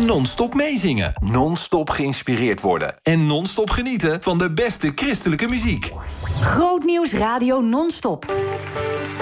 Non-stop meezingen. Non-stop geïnspireerd worden. En non-stop genieten van de beste christelijke muziek. Grootnieuws Radio Non-stop.